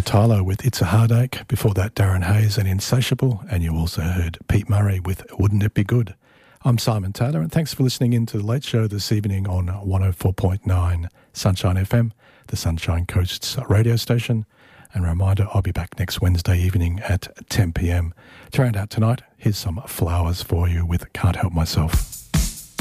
Tyler with It's a Heartache. Before that, Darren Hayes and Insatiable. And you also heard Pete Murray with Wouldn't It Be Good. I'm Simon Taylor, and thanks for listening in to The Late Show this evening on 104.9 Sunshine FM, the Sunshine Coast's radio station. And a reminder, I'll be back next Wednesday evening at 10 p.m. To round out tonight, here's some flowers for you with Can't Help Myself.